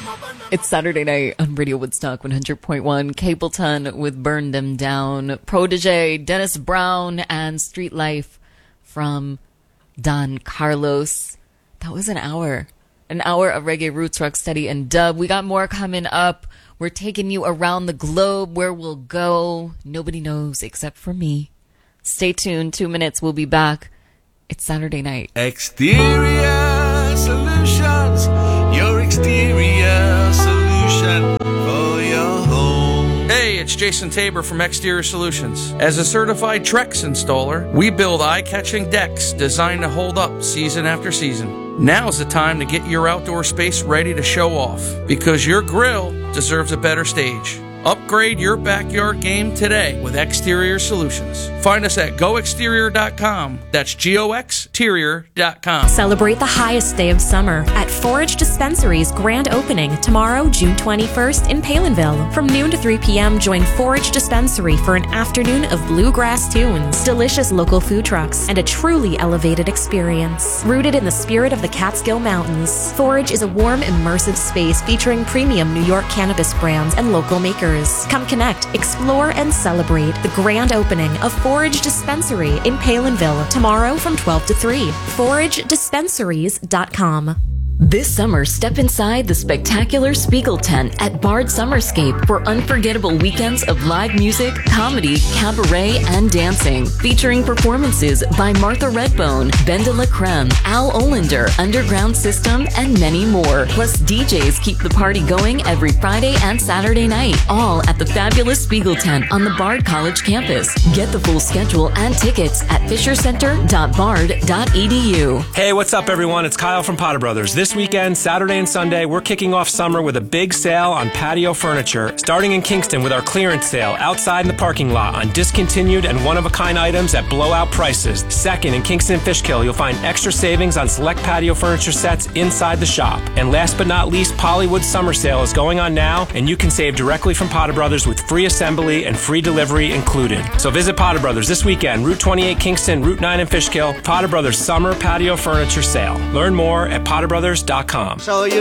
It's Saturday night on Radio Woodstock 100.1. Capleton with Burn Them Down. Protege, Dennis Brown, and Street Life from Don Carlos. That was an hour. An hour of reggae, roots, rock, steady, and dub. We got more coming up. We're taking you around the globe. Where we'll go, nobody knows except for me. Stay tuned. 2 minutes. We'll be back. It's Saturday night. Exterior Solutions. Your exterior solution for your home. Hey, it's Jason Tabor from Exterior Solutions. As a certified Trex installer, we build eye-catching decks designed to hold up season after season. Now's the time to get your outdoor space ready to show off, because your grill deserves a better stage. Upgrade your backyard game today with Exterior Solutions. Find us at goexterior.com. That's GOXterior.com. Celebrate the highest day of summer at Forage Dispensary's grand opening tomorrow, June 21st in Palinville. From noon to 3 p.m., join Forage Dispensary for an afternoon of bluegrass tunes, delicious local food trucks, and a truly elevated experience. Rooted in the spirit of the Catskill Mountains, Forage is a warm, immersive space featuring premium New York cannabis brands and local makers. Come connect, explore, and celebrate the grand opening of Forage Dispensary in Palinville tomorrow from 12 to 3. ForageDispensaries.com. This summer, step inside the spectacular Spiegel tent at Bard Summerscape for unforgettable weekends of live music, comedy, cabaret, and dancing. Featuring performances by Martha Redbone, Benda La Creme, Al Olander, Underground System, and many more. Plus, DJs keep the party going every Friday and Saturday night. All at the fabulous Spiegel tent on the Bard College campus. Get the full schedule and tickets at fishercenter.bard.edu. Hey, what's up, everyone? It's Kyle from Potter Brothers. This weekend, Saturday and Sunday, we're kicking off summer with a big sale on patio furniture, starting in Kingston with our clearance sale outside in the parking lot on discontinued and one-of-a-kind items at blowout prices. Second, in Kingston Fishkill, you'll find extra savings on select patio furniture sets inside the shop. And last but not least, Pollywood's summer sale is going on now, and you can save directly from Potter Brothers with free assembly and free delivery included. So visit Potter Brothers this weekend, Route 28 Kingston, Route 9 in Fishkill, Potter Brothers Summer Patio Furniture Sale. Learn more at potterbrothers.com. So you